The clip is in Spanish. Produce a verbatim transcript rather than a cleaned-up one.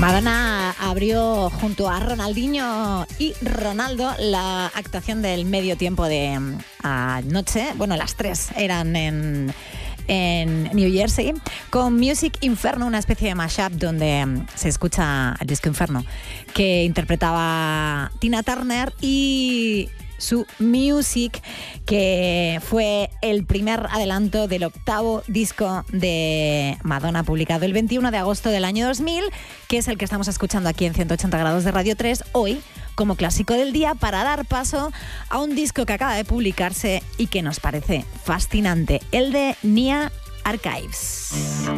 Madonna abrió junto a Ronaldinho y Ronaldo la actuación del medio tiempo de anoche. Bueno, las tres eran en, en New Jersey, con Music Inferno, una especie de mashup donde se escucha el disco Inferno, que interpretaba Tina Turner, y su Music, que fue el primer adelanto del octavo disco de Madonna, publicado el veintiuno de agosto del año dos mil, que es el que estamos escuchando aquí en ciento ochenta grados de Radio tres, hoy como clásico del día, para dar paso a un disco que acaba de publicarse y que nos parece fascinante, el de Nia Archives.